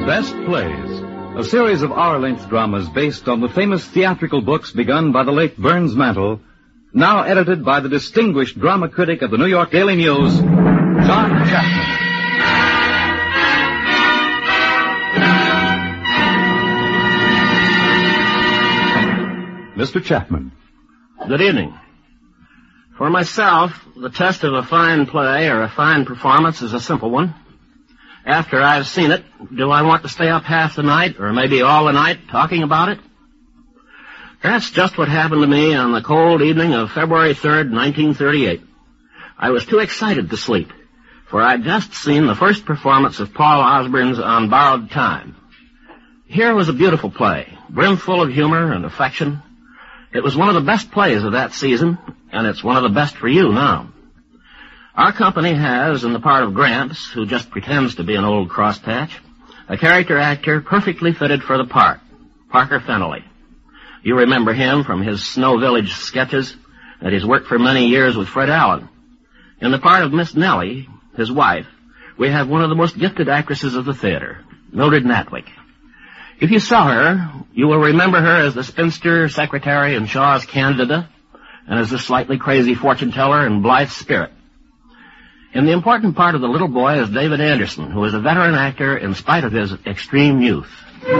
Best Plays, a series of hour-length dramas based on the famous theatrical books begun by the late Burns Mantle, now edited by the distinguished drama critic of the New York Daily News, John Chapman. Mr. Chapman. Good evening. For myself, the test of a fine play or a fine performance is a simple one. After I've seen it, do I want to stay up half the night or maybe all the night talking about it? That's just what happened to me on the cold evening of February 3rd, 1938. I was too excited to sleep, for I'd just seen the first performance of Paul Osborne's On Borrowed Time. Here was a beautiful play, brimful of humor and affection. It was one of the best plays of that season, and it's one of the best for you now. Our company has, in the part of Gramps, who just pretends to be an old crosspatch, a character actor perfectly fitted for the part, Parker Fennelly. You remember him from his Snow Village sketches and his work for many years with Fred Allen. In the part of Miss Nellie, his wife, we have one of the most gifted actresses of the theater, Mildred Natwick. If you saw her, you will remember her as the spinster secretary in Shaw's Candida and as the slightly crazy fortune teller in Blythe's Spirit. In the important part of the little boy is David Anderson, who is a veteran actor in spite of his extreme youth.